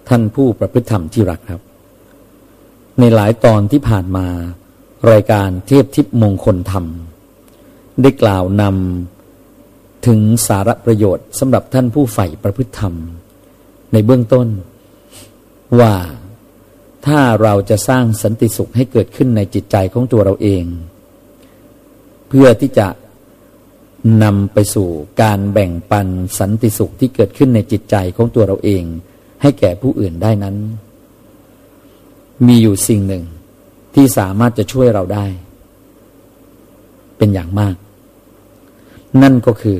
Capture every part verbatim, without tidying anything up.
ท่านผู้ประพฤติธรรมที่รักครับในหลายตอนที่ผ่านมารายการเทพทิพย์มงคลธรรมได้กล่าวนำถึงสาระประโยชน์สำหรับท่านผู้ใฝ่ประพฤติธรรมในเบื้องต้นว่าถ้าเราจะสร้างสันติสุขให้เกิดขึ้นในจิตใจของตัวเราเองเพื่อที่จะนำไปสู่การแบ่งปันสันติสุขที่เกิดขึ้นในจิตใจของตัวเราเองให้แก่ผู้อื่นได้นั้นมีอยู่สิ่งหนึ่งที่สามารถจะช่วยเราได้เป็นอย่างมากนั่นก็คือ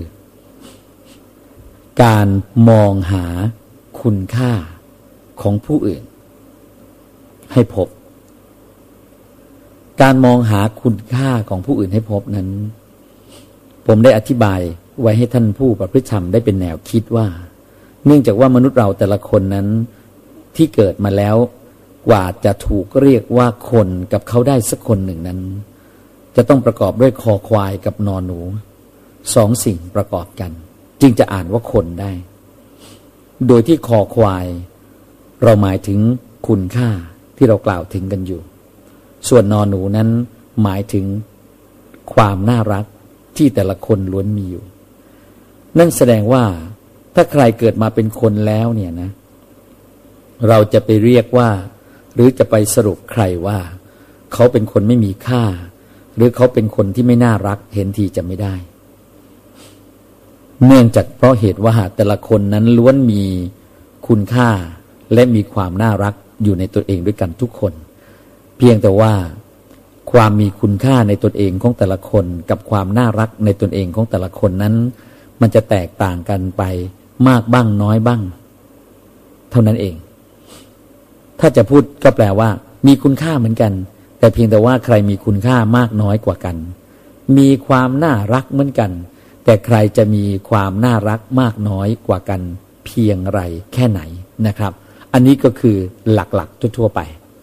การมองหาคุณค่าของผู้อื่นให้พบการมองหาคุณค่าของผู้อื่นให้พบนั้นผมได้อธิบายไว้ให้ท่านผู้ประพฤติธรรมได้เป็นแนวคิดว่าเนื่องจากว่ามนุษย์เราแต่ละคนนั้นที่เกิดมาแล้วกว่าจะถูกเรียกว่าคนกับเขาได้สักคนหนึ่งนั้นจะต้องประกอบด้วยคอควายกับนอหนูสองสิ่งประกอบกันจึงจะอ่านว่าคนได้โดยที่คอควายเราหมายถึงคุณค่าที่เรากล่าวถึงกันอยู่ส่วนนอหนูนั้นหมายถึงความน่ารักที่แต่ละคนล้วนมีอยู่นั่นแสดงว่าถ้าใครเกิดมาเป็นคนแล้วเนี่ยนะเราจะไปเรียกว่าหรือจะไปสรุปใครว่าเขาเป็นคนไม่มีค่าหรือเขาเป็นคนที่ไม่น่ารักเห็นทีจะไม่ได้เนื่องจากเพราะเหตุว่าแต่ละคนนั้นล้วนมีคุณค่าและมีความน่ารักอยู่ในตัวเองด้วยกันทุกคนเพียงแต่ว่าความมีคุณค่าในตนเองของแต่ละคนกับความน่ารักในตนเองของแต่ละคนนั้นมันจะแตกต่างกันไปมากบ้างน้อยบ้างเท่านั้นเองถ้าจะพูดก็แปลว่ามีคุณค่าเหมือนกันแต่เพียงแต่ว่าใครมีคุณค่ามากน้อยกว่ากันมีความน่ารักเหมือนกันแต่ใครจะมีความน่ารักมากน้อยกว่ากันเพียงไรแค่ไหนนะครับอันนี้ก็คือหลักๆทั่วๆไป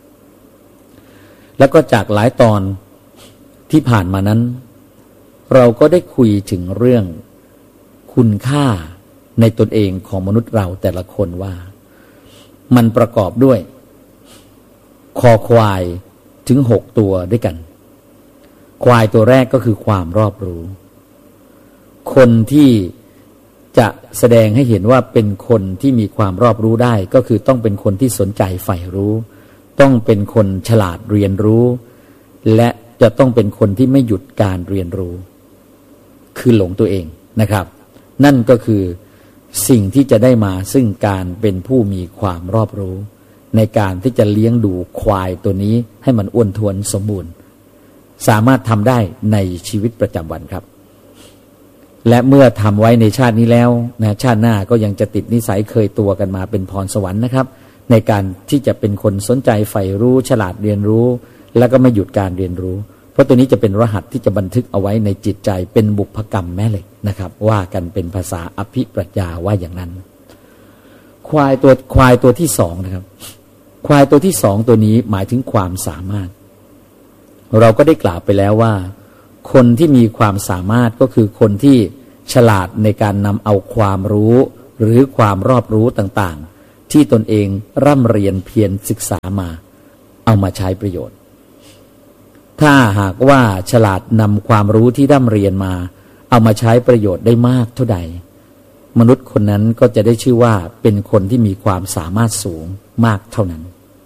แล้วก็จากหลายตอนที่ผ่านมานั้นเราก็ได้คุยถึงเรื่องคุณค่าในตนเองของมนุษย์เราแต่ละคนว่ามันประกอบด้วยคอควายถึงหกตัวด้วยกันควายตัวแรกก็คือความรอบรู้คนที่จะแสดงให้เห็นว่าเป็นคนที่มีความรอบรู้ได้ก็คือต้องเป็นคนที่สนใจใฝ่รู้ต้องเป็นคนฉลาดเรียนรู้และจะต้องเป็นคนที่ไม่หยุดการเรียนรู้คือหลงตัวเองนะครับนั่นก็คือสิ่งที่จะได้มาซึ่งการเป็นผู้มีความรอบรู้ในการที่จะเลี้ยงดูควายตัวนี้ให้มันอ้วนท้วนสมบูรณ์สามารถทำได้ในชีวิตประจำวันครับและเมื่อทำไว้ในชาตินี้แล้วนะชาติหน้าก็ยังจะติดนิสัยเคยตัวกันมาเป็นพรสวรรค์นะครับในการที่จะเป็นคนสนใจใฝ่รู้ฉลาดเรียนรู้แล้วก็ไม่หยุดการเรียนรู้เพราะตัวนี้จะเป็นรหัสที่จะบันทึกเอาไว้ในจิตใจเป็นบุพกรรมแม่เหล็กนะครับว่ากันเป็นภาษาอภิปรัชญาว่าอย่างนั้นควายตัวควายตัวที่สองนะครับควายตัวที่สองตัวนี้หมายถึงความสามารถเราก็ได้กล่าวไปแล้วว่าคนที่มีความสามารถก็คือคนที่ฉลาดในการนำเอาความรู้หรือความรอบรู้ต่างๆที่ตนเองร่ำเรียนเพียรศึกษามาเอามาใช้ประโยชน์ถ้าหากว่าฉลาดนำความรู้ที่ร่ำเรียนมาเอามาใช้ประโยชน์ได้มากเท่าใดมนุษย์คนนั้นก็จะได้ชื่อว่าเป็นคนที่มีความสามารถสูงมากเท่านั้น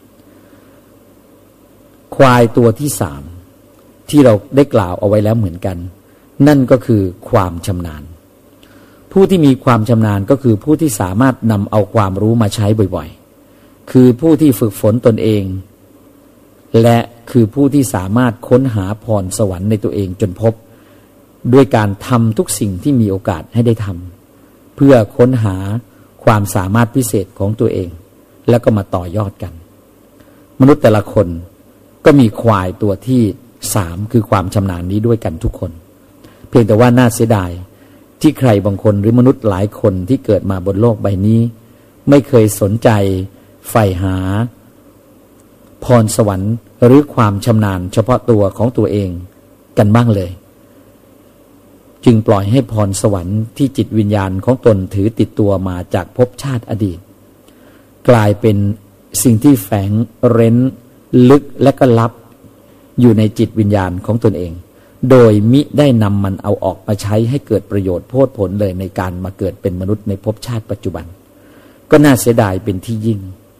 ควายตัวที่สามที่เราได้กล่าวเอาไว้แล้วเหมือนกันนั่นก็คือความชำนาญผู้ที่มีความชำนาญก็คือผู้ที่สามารถนำเอาความรู้มาใช้บ่อยๆคือผู้ที่ฝึกฝนตนเองและคือผู้ที่สามารถค้นหาพรสวรรค์ในตัวเองจนพบด้วยการทำทุกสิ่งที่มีโอกาสให้ได้ทำเพื่อค้นหาความสามารถพิเศษของตัวเองแล้วก็มาต่อยอดกันมนุษย์แต่ละคนก็มีควายตัวที่สามคือความชำนาญนี้ด้วยกันทุกคนเพียงแต่ว่าน่าเสียดายที่ใครบางคนหรือมนุษย์หลายคนที่เกิดมาบนโลกใบนี้ไม่เคยสนใจใฝ่หาพรสวรรค์หรือความชำนาญเฉพาะตัวของตัวเองกันบ้างเลยจึงปล่อยให้พรสวรรค์ที่จิตวิญญาณของตนถือติดตัวมาจากภพชาติอดีตกลายเป็นสิ่งที่แฝงเร้นลึกและก็ลับอยู่ในจิตวิญญาณของตนเองโดยมิได้นำมันเอาออกมาใช้ให้เกิดประโยชน์โพดผลเลยในการมาเกิดเป็นมนุษย์ในภพชาติปัจจุบันก็น่าเสียดายเป็นที่ยิ่ง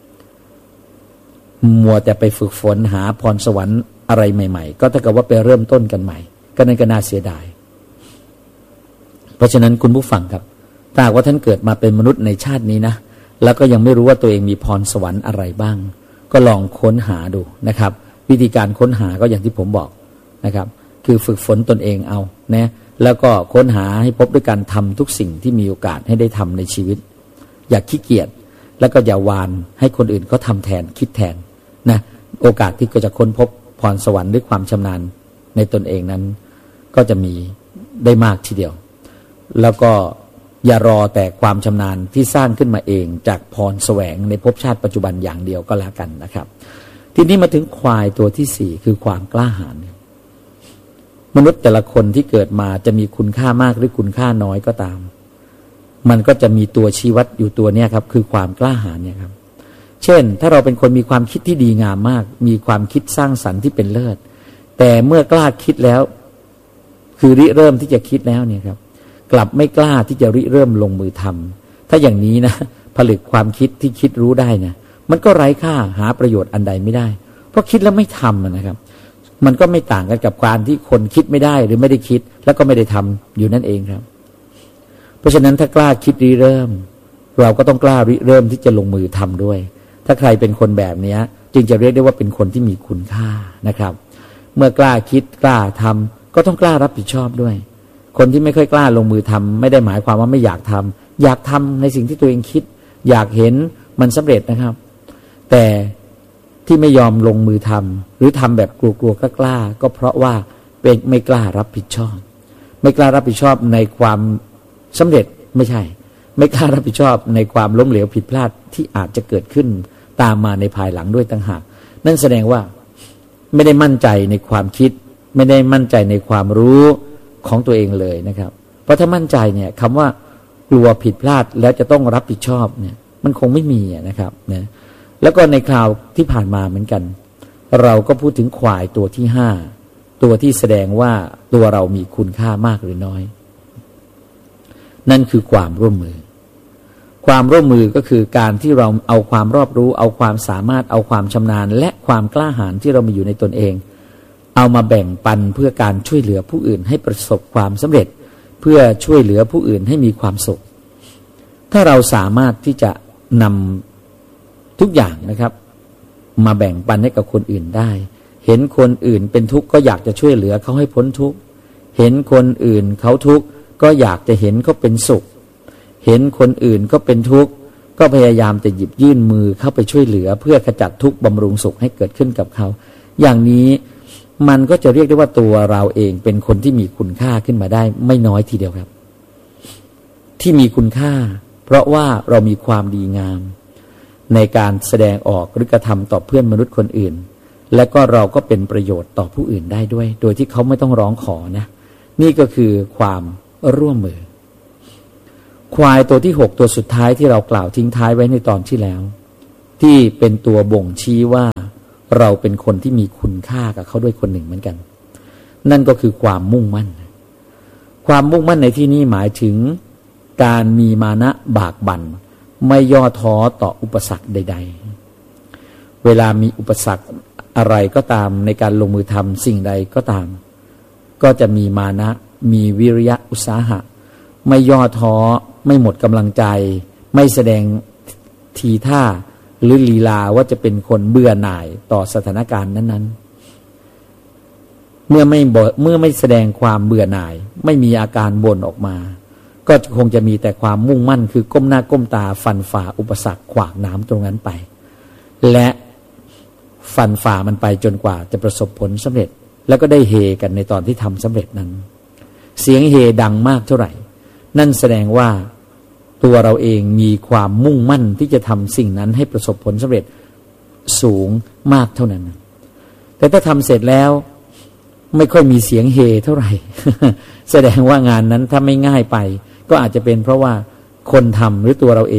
มัวแต่ไปฝึกฝนหาพรสวรรค์อะไรใหม่ๆก็เท่ากับว่าไปเริ่มต้นกันใหม่ก็นั่นก็น่าเสียดายเพราะฉะนั้นคุณผู้ฟังครับถ้าหากว่าท่านเกิดมาเป็นมนุษย์ในชาตินี้นะแล้วก็ยังไม่รู้ว่าตัวเองมีพรสวรรค์อะไรบ้างก็ลองค้นหาดูนะครับวิธีการค้นหาก็อย่างที่ผมบอกนะครับคือฝึกฝนตนเองเอานะแล้วก็ค้นหาให้พบด้วยการทำทุกสิ่งที่มีโอกาสให้ได้ทำในชีวิตอย่าขี้เกียจแล้วก็อย่าวานให้คนอื่นเขาทำแทนคิดแทนนะโอกาสที่ก็จะค้นพบพรสวรรค์ด้วยความชำนาญในตนเองนั้นก็จะมีได้มากทีเดียวแล้วก็อย่ารอแต่ความชำนาญที่สร้างขึ้นมาเองจากพรแสวงในภพชาติปัจจุบันอย่างเดียวก็แล้วกันนะครับทีนี้มาถึงควายตัวที่สี่คือความกล้าหาญมนุษย์แต่ละคนที่เกิดมาจะมีคุณค่ามากหรือคุณค่าน้อยก็ตามมันก็จะมีตัวชี้วัดอยู่ตัวเนี้ยครับคือความกล้าหาญเนี่ยครับเช่นถ้าเราเป็นคนมีความคิดที่ดีงามมากมีความคิดสร้างสรรค์ที่เป็นเลิศแต่เมื่อกล้าคิดแล้วคือริเริ่มที่จะคิดแล้วเนี่ยครับกลับไม่กล้าที่จะริเริ่มลงมือทำถ้าอย่างนี้นะผลิตความคิดที่คิดรู้ได้เนี่ยมันก็ไร้ค่าหาประโยชน์อันใดไม่ได้เพราะคิดแล้วไม่ทำนะครับมันก็ไม่ต่างกันกับการที่คนคิดไม่ได้หรือไม่ได้คิดแล้วก็ไม่ได้ทำอยู่นั่นเองครับเพราะฉะนั้นถ้ากล้าคิดริเริ่มเราก็ต้องกล้าริเริ่มที่จะลงมือทำด้วยถ้าใครเป็นคนแบบนี้จึงจะเรียกได้ว่าเป็นคนที่มีคุณค่านะครับเมื่อกล้าคิดกล้าทำก็ต้องกล้ารับผิดชอบด้วยคนที่ไม่ค่อยกล้าลงมือทำไม่ได้หมายความว่าไม่อยากทำอยากทำในสิ่งที่ตัวเองคิดอยากเห็นมันสำเร็จนะครับแต่ที่ไม่ยอมลงมือทำหรือทำแบบกลัวๆกล้าๆก็เพราะว่าเป็นไม่กล้ารับผิดชอบไม่กล้ารับผิดชอบในความสำเร็จไม่ใช่ไม่กล้ารับผิดชอบในความล้มเหลวผิดพลาดที่อาจจะเกิดขึ้นตามมาในภายหลังด้วยต่างหากนั่นแสดงว่าไม่ได้มั่นใจในความคิดไม่ได้มั่นใจในความรู้ของตัวเองเลยนะครับเพราะถ้ามั่นใจเนี่ยคำว่ากลัวผิดพลาดแล้วจะต้องรับผิดชอบเนี่ยมันคงไม่มีนะครับนะแล้วก็ในคราวที่ผ่านมาเหมือนกันเราก็พูดถึงควายตัวที่ห้าตัวที่แสดงว่าตัวเรามีคุณค่ามากหรือน้อยนั่นคือความร่วมมือความร่วมมือก็คือการที่เราเอาความรอบรู้เอาความสามารถเอาความชำนาญและความกล้าหาญที่เรามีอยู่ในตนเองเอามาแบ่งปันเพื่อการช่วยเหลือผู้อื่นให้ประสบความสำเร็จเพื่อช่วยเหลือผู้อื่นให้มีความสุขถ้าเราสามารถที่จะนำทุกอย่างนะครับมาแบ่งปันให้กับคนอื่นได้เห็นคนอื่นเป็นทุกข์ก็อยากจะช่วยเหลือเขาให้พ้นทุกข์เห็นคนอื่นเขาทุกข์ก็อยากจะเห็นเขาเป็นสุขเห็นคนอื่นก็เป็นทุกข์ก็พยายามจะหยิบยื่นมือเข้าไปช่วยเหลือเพื่อขจัดทุกข์บำรุงสุขให้เกิดขึ้นกับเขาอย่างนี้มันก็จะเรียกได้ว่าตัวเราเองเป็นคนที่มีคุณค่าขึ้นมาได้ไม่น้อยทีเดียวครับที่มีคุณค่าเพราะว่าเรามีความดีงามในการแสดงออกหรือกระทำต่อเพื่อนมนุษย์คนอื่นและก็เราก็เป็นประโยชน์ต่อผู้อื่นได้ด้วยโดยที่เขาไม่ต้องร้องขอนะนี่ก็คือความร่วมมือควายตัวที่หกตัวสุดท้ายที่เรากล่าวทิ้งท้ายไว้ในตอนที่แล้วที่เป็นตัวบ่งชี้ว่าเราเป็นคนที่มีคุณค่ากับเขาด้วยคนหนึ่งเหมือนกันนั่นก็คือความมุ่งมั่นความมุ่งมั่นในที่นี้หมายถึงการมีมานะบากบั่นไม่ย่อท้อต่ออุปสรรคใดๆเวลามีอุปสรรคอะไรก็ตามในการลงมือทำสิ่งใดก็ตามก็จะมีมานะมีวิริยะอุตสาหะไม่ย่อท้อไม่หมดกำลังใจไม่แสดงทีท่าหรือลีลาว่าจะเป็นคนเบื่อหน่ายต่อสถานการณ์นั้นๆเมื่อไม่เมื่อไม่แสดงความเบื่อหน่ายไม่มีอาการบ่นออกมาก็คงจะมีแต่ความมุ่งมั่นคือก้มหน้าก้มตาฟันฝ่าอุปสรรคขวางน้ำตรงนั้นไปและฟันฝ่ามันไปจนกว่าจะประสบผลสำเร็จแล้วก็ได้เฮกันในตอนที่ทำสำเร็จนั้นเสียงเฮดังมากเท่าไหร่นั่นแสดงว่าตัวเราเองมีความมุ่งมั่นที่จะทำสิ่งนั้นให้ประสบผลสำเร็จสูงมากเท่านั้นแต่ถ้าทำเสร็จแล้วไม่ค่อยมีเสียงเฮเท่าไหร่ แสดงว่างานนั้นถ้าไม่ง่ายไปก็อาจจะเป็นเพราะว่าคนทำหรือตัวเราเอง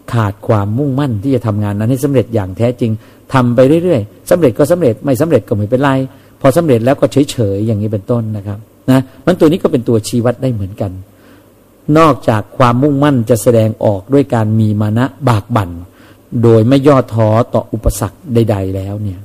ขาดความมุ่งมั่นที่จะทำงานนั้นให้สำเร็จอย่างแท้จริงทำไปเรื่อยๆสำเร็จก็สำเร็จไม่สำเร็จก็ไม่เป็นไรพอสำเร็จแล้วก็เฉยๆอย่างนี้เป็นต้นนะครับนะมันตัวนี้ก็เป็นตัวชี้วัดได้เหมือนกันนอกจากความมุ่งมั่นจะแสดงออกด้วยการมีมานะบากบั่นโดยไม่ย่อท้อต่ออุปสรรคใดๆแล้วเนี่ย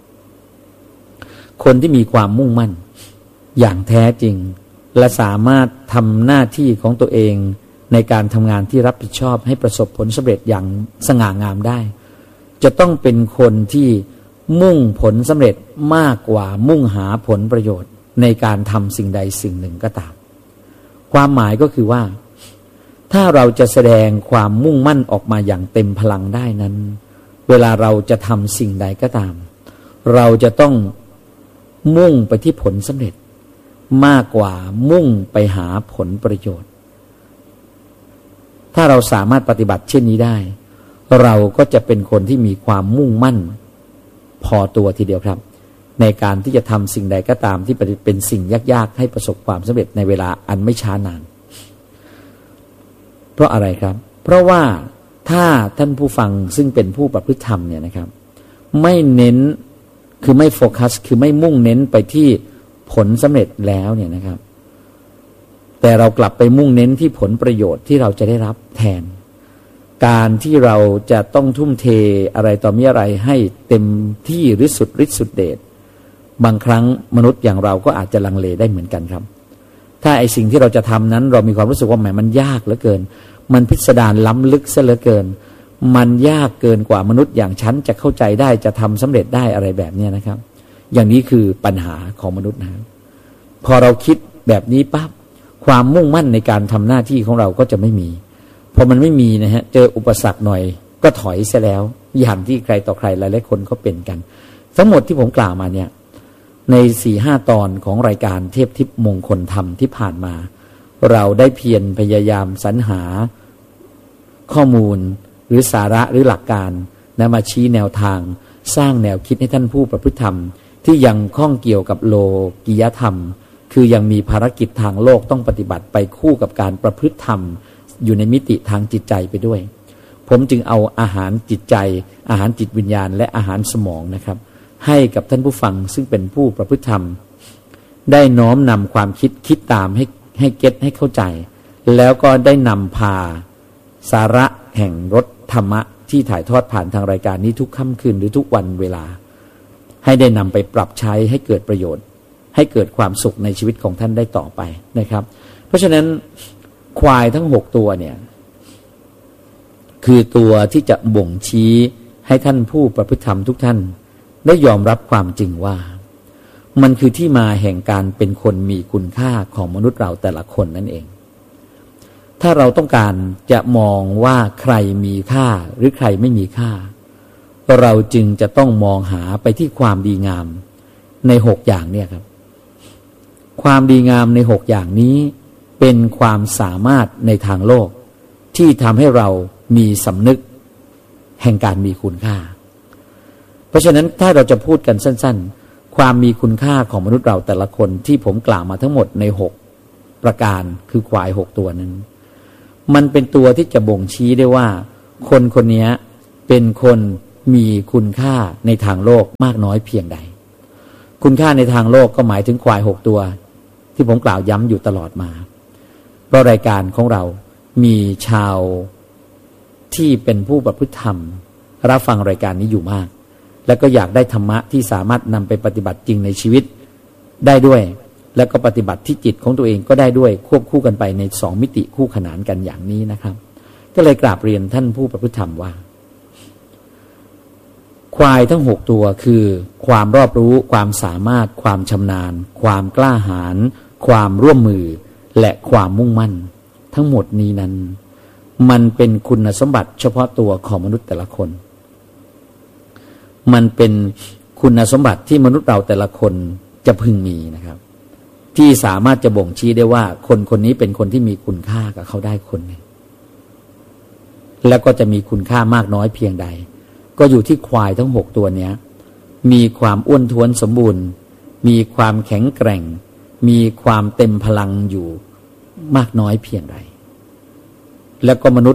คนที่มีความมุ่งมั่นอย่างแท้จริงและสามารถทำหน้าที่ของตัวเองในการทำงานที่รับผิดชอบให้ประสบผลสำเร็จอย่างสง่างามได้จะต้องเป็นคนที่มุ่งผลสำเร็จมากกว่ามุ่งหาผลประโยชน์ในการทำสิ่งใดสิ่งหนึ่งก็ตามความหมายก็คือว่าถ้าเราจะแสดงความมุ่งมั่นออกมาอย่างเต็มพลังได้นั้นเวลาเราจะทำสิ่งใดก็ตามเราจะต้องมุ่งไปที่ผลสำเร็จมากกว่ามุ่งไปหาผลประโยชน์ถ้าเราสามารถปฏิบัติเช่นนี้ได้เราก็จะเป็นคนที่มีความมุ่งมั่นพอตัวทีเดียวครับในการที่จะทำสิ่งใดก็ตามที่เป็นสิ่งยากๆให้ประสบความสำเร็จในเวลาอันไม่ช้านานเพราะอะไรครับเพราะว่าถ้าท่านผู้ฟังซึ่งเป็นผู้ประพฤติธรรมเนี่ยนะครับไม่เน้นคือไม่โฟกัสคือไม่มุ่งเน้นไปที่ผลสำเร็จแล้วเนี่ยนะครับแต่เรากลับไปมุ่งเน้นที่ผลประโยชน์ที่เราจะได้รับแทนการที่เราจะต้องทุ่มเทอะไรต่อมีอะไรให้เต็มที่หรือสุดฤทธิ์สุดเดชบางครั้งมนุษย์อย่างเราก็อาจจะลังเลได้เหมือนกันครับถ้าไอสิ่งที่เราจะทำนั้นเรามีความรู้สึกว่าแหมมันยากเหลือเกินมันพิสดารล้ำลึกซะเหลือเกินมันยากเกินกว่ามนุษย์อย่างฉันจะเข้าใจได้จะทำสำเร็จได้อะไรแบบนี้นะครับอย่างนี้คือปัญหาของมนุษย์นะพอเราคิดแบบนี้ปั๊บความมุ่งมั่นในการทำหน้าที่ของเราก็จะไม่มีพอมันไม่มีนะฮะเจออุปสรรคหน่อยก็ถอยซะแล้วอย่างที่ใครต่อใครหลายๆคนก็เป็นกันทั้งหมดที่ผมกล่าวมาเนี่ยในสี่ห้าตอนของรายการเทพทิพย์มงคลธรรมที่ผ่านมาเราได้เพียรพยายามสรรหาข้อมูลหรือสาระหรือหลักการนะมาชี้แนวทางสร้างแนวคิดให้ท่านผู้ประพฤติธรรมที่ยังข้องเกี่ยวกับโลกิยธรรมคือยังมีภารกิจทางโลกต้องปฏิบัติไปคู่กับการประพฤติธรรมอยู่ในมิติทางจิตใจไปด้วยผมจึงเอาอาหารจิตใจอาหารจิตวิญญาณและอาหารสมองนะครับให้กับท่านผู้ฟังซึ่งเป็นผู้ประพฤติธรรมได้น้อมนำความคิดคิดตามให้ให้เก็ตให้เข้าใจแล้วก็ได้นำพาสาระแห่งรสธรรมะที่ถ่ายทอดผ่านทางรายการนี้ทุกค่ำคืนหรือทุกวันเวลาให้ได้นำไปปรับใช้ให้เกิดประโยชน์ให้เกิดความสุขในชีวิตของท่านได้ต่อไปนะครับเพราะฉะนั้นควายทั้งหกตัวเนี่ยคือตัวที่จะบ่งชี้ให้ท่านผู้ประพฤติธรรมทุกท่านได้ยอมรับความจริงว่ามันคือที่มาแห่งการเป็นคนมีคุณค่าของมนุษย์เราแต่ละคนนั่นเองถ้าเราต้องการจะมองว่าใครมีค่าหรือใครไม่มีค่าเราจึงจะต้องมองหาไปที่ความดีงามในหกอย่างเนี่ยครับความดีงามในหกอย่างนี้เป็นความสามารถในทางโลกที่ทำให้เรามีสำนึกแห่งการมีคุณค่าเพราะฉะนั้นถ้าเราจะพูดกันสั้นๆความมีคุณค่าของมนุษย์เราแต่ละคนที่ผมกล่าวมาทั้งหมดในหกประการคือควายหกตัวนั้นมันเป็นตัวที่จะบ่งชี้ได้ว่าคนคนนี้เป็นคนมีคุณค่าในทางโลกมากน้อยเพียงใดคุณค่าในทางโลกก็หมายถึงควายหกตัวที่ผมกล่าวย้ำอยู่ตลอดมาเพราะรายการของเรามีชาวที่เป็นผู้ประพฤติธรรมรับฟังรายการนี้อยู่มากและก็อยากได้ธรรมะที่สามารถนำไปปฏิบัติจริงในชีวิตได้ด้วยแล้วก็ปฏิบัติที่จิตของตัวเองก็ได้ด้วยควบคู่กันไปในสองมิติคู่ขนานกันอย่างนี้นะครับก็เลยกราบเรียนท่านผู้ประพฤติธรรมว่าควายทั้งหกตัวคือความรอบรู้ความสามารถความชำนาญความกล้าหาญความร่วมมือและความมุ่งมั่นทั้งหมดนี้นั้นมันเป็นคุณสมบัติเฉพาะตัวของมนุษย์แต่ละคนมันเป็นคุณสมบัติที่มนุษย์เราแต่ละคนจะพึงมีนะครับที่สามารถจะบ่งชี้ได้ว่าคนคนนี้เป็นคนที่มีคุณค่ากับเขาได้คนหนึ่งแล้วก็จะมีคุณค่ามากน้อยเพียงใดก็อยู่ที่ควายทั้งหกตัวเนี้ยมีความอ้วนท้วนสมบูรณ์มีความแข็งแกร่งมีความเต็มพลังอยู่มากน้อยเพียงใดแล้วก็มนุษย์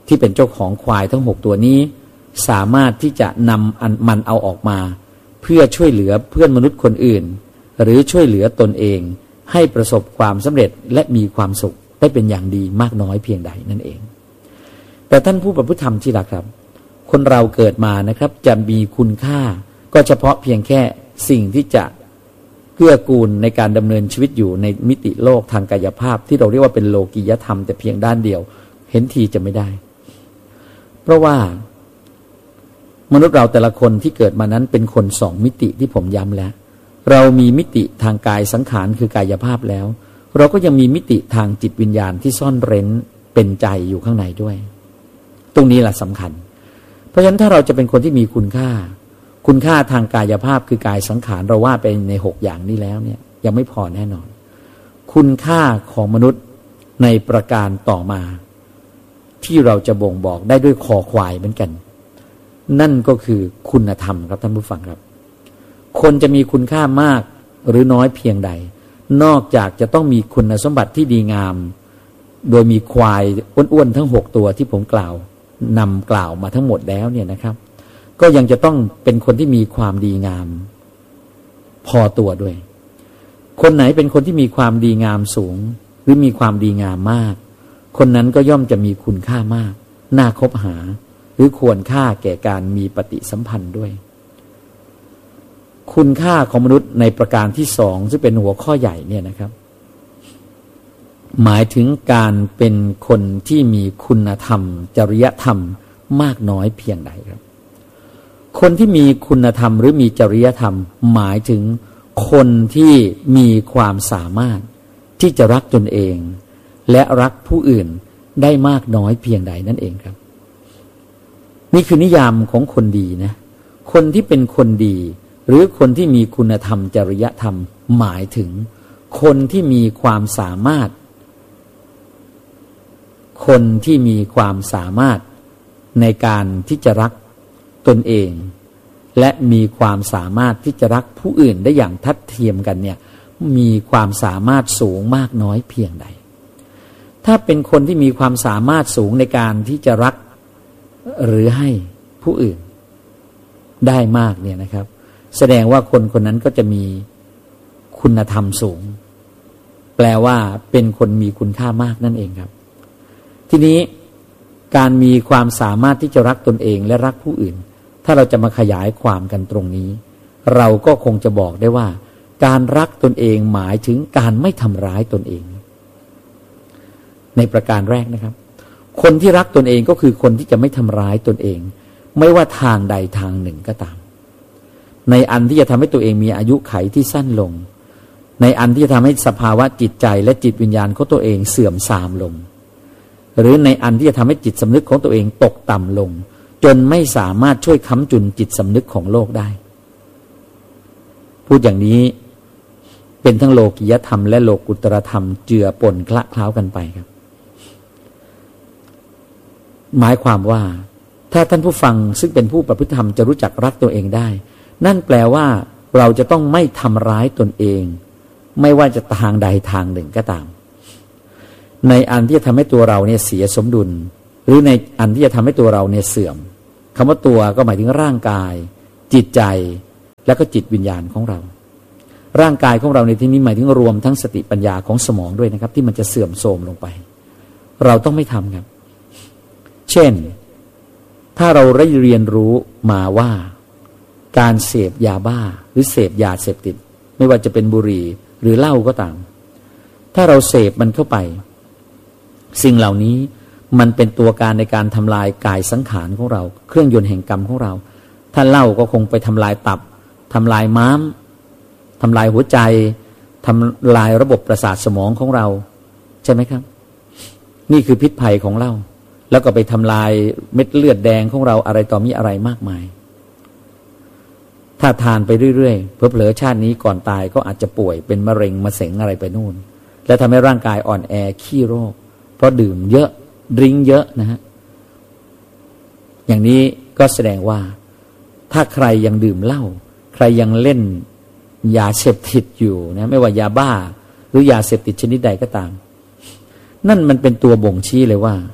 ที่เป็นเจ้าของควายทั้งหกตัวนี้สามารถที่จะนำมันเอาออกมาเพื่อช่วยเหลือเพื่อนมนุษย์คนอื่นหรือช่วยเหลือตนเองให้ประสบความสำเร็จและมีความสุขได้เป็นอย่างดีมากน้อยเพียงใดนั่นเองแต่ท่านผู้ประพฤติธรรมที่รักครับคนเราเกิดมานะครับจะมีคุณค่าก็เฉพาะเพียงแค่สิ่งที่จะเกื้อกูลในการดำเนินชีวิตอยู่ในมิติโลกทางกายภาพที่เราเรียกว่าเป็นโลกียธรรมแต่เพียงด้านเดียวเห็นทีจะไม่ได้เพราะว่ามนุษย์เราแต่ละคนที่เกิดมานั้นเป็นคนสองมิติที่ผมย้ำแล้วเรามีมิติทางกายสังขารคือกายภาพแล้วเราก็ยังมีมิติทางจิตวิญญาณที่ซ่อนเร้นเป็นใจอยู่ข้างในด้วยตรงนี้แหละสำคัญเพราะฉะนั้นถ้าเราจะเป็นคนที่มีคุณค่าคุณค่าทางกายภาพคือกายสังขารเราว่าไปในหกอย่างนี้แล้วเนี่ยยังไม่พอแน่นอนคุณค่าของมนุษย์ในประการต่อมาที่เราจะบ่งบอกได้ด้วยคอควายเหมือนกันนั่นก็คือคุณธรรมครับท่านผู้ฟังครับคนจะมีคุณค่ามากหรือน้อยเพียงใดนอกจากจะต้องมีคุณสมบัติที่ดีงามโดยมีควายอ้วนๆทั้งหกตัวที่ผมกล่าวนำกล่าวมาทั้งหมดแล้วเนี่ยนะครับก็ยังจะต้องเป็นคนที่มีความดีงามพอตัวด้วยคนไหนเป็นคนที่มีความดีงามสูงหรือมีความดีงามมากคนนั้นก็ย่อมจะมีคุณค่ามากน่าคบหาหรือควรค่าแก่การมีปฏิสัมพันธ์ด้วยคุณค่าของมนุษย์ในประการที่สองซึ่งเป็นหัวข้อใหญ่เนี่ยนะครับหมายถึงการเป็นคนที่มีคุณธรรมจริยธรรมมากน้อยเพียงใดครับคนที่มีคุณธรรมหรือมีจริยธรรมหมายถึงคนที่มีความสามารถที่จะรักตนเองและรักผู้อื่นได้มากน้อยเพียงใดนั่นเองครับนี่คือนิยามของคนดีนะคนที่เป็นคนดีหรือคนที่มีคุณธรรมจริยธรรมหมายถึงคนที่มีความสามารถคนที่มีความสามารถในการที่จะรักตนเองและมีความสามารถที่จะรักผู้อื่นได้อย่างทัดเทียมกันเนี่ยมีความสามารถสูงมากน้อยเพียงใดถ้าเป็นคนที่มีความสามารถสูงในการที่จะรักหรือให้ผู้อื่นได้มากเนี่ยนะครับแสดงว่าคนคนนั้นก็จะมีคุณธรรมสูงแปลว่าเป็นคนมีคุณค่ามากนั่นเองครับทีนี้การมีความสามารถที่จะรักตนเองและรักผู้อื่นถ้าเราจะมาขยายความกันตรงนี้เราก็คงจะบอกได้ว่าการรักตนเองหมายถึงการไม่ทำร้ายตนเองในประการแรกนะครับคนที่รักตนเองก็คือคนที่จะไม่ทำร้ายตนเองไม่ว่าทางใดทางหนึ่งก็ตามในอันที่จะทำให้ตัวเองมีอายุไขที่สั้นลงในอันที่จะทำให้สภาวะจิตใจและจิตวิญญาณของตัวเองเสื่อมทรามลงหรือในอันที่จะทำให้จิตสำนึกของตัวเองตกต่ำลงจนไม่สามารถช่วยค้ำจุนจิตสำนึกของโลกได้พูดอย่างนี้เป็นทั้งโลกิยธรรมและโลกุตตรธรรมเจือปนคละเคล้ากันไปครับหมายความว่าถ้าท่านผู้ฟังซึ่งเป็นผู้ประพฤติธรรมจะรู้จักรักตัวเองได้นั่นแปลว่าเราจะต้องไม่ทำร้ายตนเองไม่ว่าจะทางใดทางหนึ่งก็ตามในอันที่จะทำให้ตัวเราเนี่ยเสียสมดุลหรือในอันที่จะทำให้ตัวเราเนี่ยเสื่อมคำว่าตัวก็หมายถึงร่างกายจิตใจและก็จิตวิญญาณของเราร่างกายของเราในที่นี้หมายถึงรวมทั้งสติปัญญาของสมองด้วยนะครับที่มันจะเสื่อมโทรมลงไปเราต้องไม่ทำครับเช่นถ้าเราได้เรียนรู้มาว่าการเสพยาบ้าหรือเสพยาเสพติดไม่ว่าจะเป็นบุหรี่หรือเหล้าก็ตามถ้าเราเสพมันเข้าไปสิ่งเหล่านี้มันเป็นตัวการในการทำลายกายสังขารของเราเครื่องยนต์แห่งกรรมของเราถ้าเหล้าก็คงไปทำลายตับทำลายม้ามทำลายหัวใจทำลายระบบประสาทสมองของเราใช่ไหมครับนี่คือพิษภัยของเหล้าแล้วก็ไปทำลายเม็ดเลือดแดงของเราอะไรต่อมีอะไรมากมายถ้าทานไปเรื่อยๆเผลอๆชาตินี้ก่อนตายก็อาจจะป่วยเป็นมะเร็งมะเส็งอะไรไปนู่นและทำให้ร่างกายอ่อนแอขี้โรคเพราะดื่มเยอะดื่มเยอะนะฮะอย่างนี้ก็แสดงว่าถ้าใครยังดื่มเหล้าใครยังเล่นยาเสพติดอยู่นะไม่ว่ายาบ้าหรือยาเสพติดชนิดใดก็ตามนั่นมันเป็นตัวบ่งชี้เลยว่า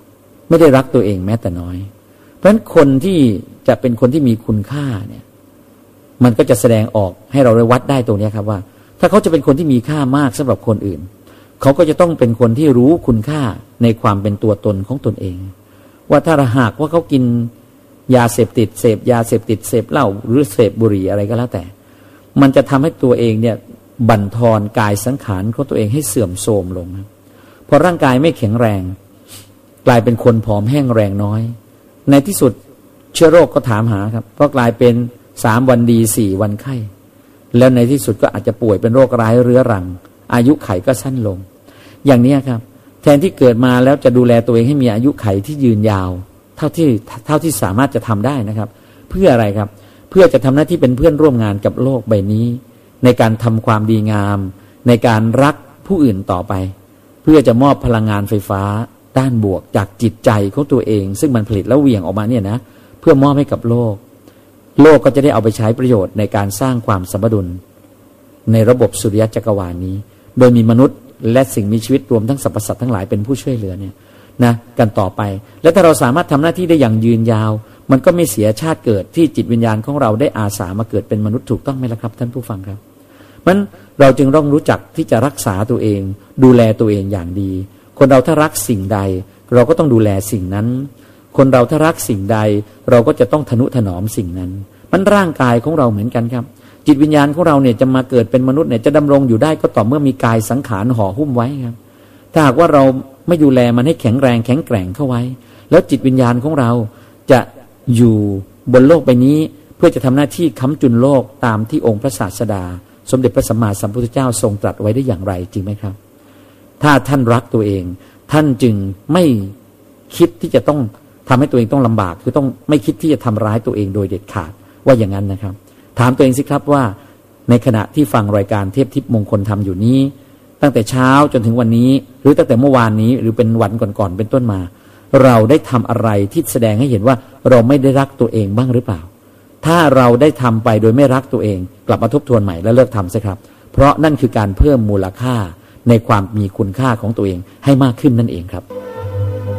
ไม่ได้รักตัวเองแม้แต่น้อยเพราะฉะนั้นคนที่จะเป็นคนที่มีคุณค่าเนี่ยมันก็จะแสดงออกให้เราได้วัดได้ตรงนี้ครับว่าถ้าเขาจะเป็นคนที่มีค่ามากสำหรับคนอื่นเขาก็จะต้องเป็นคนที่รู้คุณค่าในความเป็นตัวตนของตนเองว่าถ้าหากว่าเขากินยาเสพติดเสพยาเสพติดเสพเหล้าหรือเสพบุหรี่อะไรก็แล้วแต่มันจะทำให้ตัวเองเนี่ยบั่นทอนกายสังขารของตัวเองให้เสื่อมโทรมลงพอร่างกายไม่แข็งแรงกลายเป็นคนผอมแห้งแรงน้อยในที่สุดเชื้อโรคก็ถามหาครับก็กลายเป็นสามวันดีสี่วันไข้แล้วในที่สุดก็อาจจะป่วยเป็นโรคร้ายเรื้อรังอายุไขก็สั้นลงอย่างนี้ครับแทนที่เกิดมาแล้วจะดูแลตัวเองให้มีอายุไขที่ยืนยาวเท่าที่เท่าที่สามารถจะทำได้นะครับเพื่ออะไรครับเพื่อจะทำหน้าที่เป็นเพื่อนร่วมงานกับโลกใบนี้ในการทำความดีงามในการรักผู้อื่นต่อไปเพื่อจะมอบพลังงานไฟฟ้าด้านบวกจากจิตใจของตัวเองซึ่งมันผลิตแล้วเหวี่ยงออกมาเนี่ยนะเพื่อมอบให้กับโลกโลกก็จะได้เอาไปใช้ประโยชน์ในการสร้างความสมดุลในระบบสุริยะจักรวาลนี้โดยมีมนุษย์และสิ่งมีชีวิตรวมทั้งสรรพสัตว์ทั้งหลายเป็นผู้ช่วยเหลือเนี่ยนะกันต่อไปและถ้าเราสามารถทำหน้าที่ได้อย่างยืนยาวมันก็ไม่เสียชาติเกิดที่จิตวิญญาณของเราได้อาสามาเกิดเป็นมนุษย์ถูกต้องไหมล่ะครับท่านผู้ฟังครับมันเราจึงต้องรู้จักที่จะรักษาตัวเองดูแลตัวเองอย่างดีคนเราถ้ารักสิ่งใดเราก็ต้องดูแลสิ่งนั้นคนเราถ้ารักสิ่งใดเราก็จะต้องทนุถนอมสิ่งนั้นมันร่างกายของเราเหมือนกันครับจิตวิญญาณของเราเนี่ยจะมาเกิดเป็นมนุษย์เนี่ยจะดำรงอยู่ได้ก็ต่อเมื่อมีกายสังขารห่อหุ้มไว้ครับถ้าหากว่าเราไม่ดูแลมันให้แข็งแรงแข็งแกร่งเข้าไว้แล้วจิตวิญญาณของเราจะอยู่บนโลกใบนี้เพื่อจะทำหน้าที่ค้ำจุนโลกตามที่องค์พระศาสดาสมเด็จพระสัมมาสัมพุทธเจ้าทรงตรัสไว้ได้อย่างไรจริงไหมครับถ้าท่านรักตัวเองท่านจึงไม่คิดที่จะต้องทำให้ตัวเองต้องลำบากคือต้องไม่คิดที่จะทำร้ายตัวเองโดยเด็ดขาดว่าอย่างนั้นนะครับถามตัวเองสิครับว่าในขณะที่ฟังรายการเทพทิพย์มงคลธรรมอยู่นี้ตั้งแต่เช้าจนถึงวันนี้หรือตั้งแต่เมื่อวานนี้หรือเป็นวันก่อนๆเป็นต้นมาเราได้ทำอะไรที่แสดงให้เห็นว่าเราไม่ได้รักตัวเองบ้างหรือเปล่าถ้าเราได้ทำไปโดยไม่รักตัวเองกลับมาทบทวนใหม่และเลิกทำซะครับเพราะนั่นคือการเพิ่มมูลค่าในความมีคุณค่าของตัวเองให้มากขึ้นนั่นเองครับ